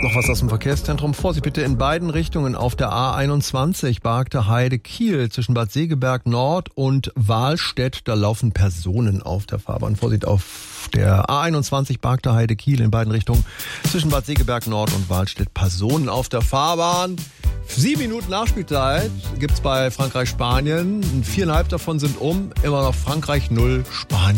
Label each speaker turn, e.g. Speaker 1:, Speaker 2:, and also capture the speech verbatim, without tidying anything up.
Speaker 1: Noch was aus dem Verkehrszentrum. Vorsicht bitte in beiden Richtungen auf der A einundzwanzig, Bargte Heide Kiel, zwischen Bad Segeberg Nord und Wahlstedt. Da laufen Personen auf der Fahrbahn. Vorsicht auf der A einundzwanzig, Bargte Heide Kiel in beiden Richtungen, zwischen Bad Segeberg Nord und Wahlstedt. Personen auf der Fahrbahn. Sieben Minuten Nachspielzeit gibt's bei Frankreich-Spanien. Viereinhalb davon sind um. Immer noch Frankreich null, Spanien